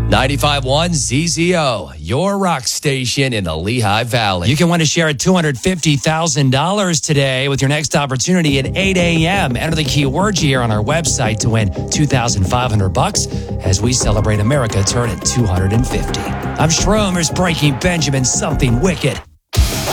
95.1 ZZO, your rock station in the Lehigh Valley. You can win a share of $250,000 today with your next opportunity at 8 a.m. Enter the keyword here on our website to win $2,500 as we celebrate America turning 250. I'm Schromer's Breaking Benjamin, something wicked.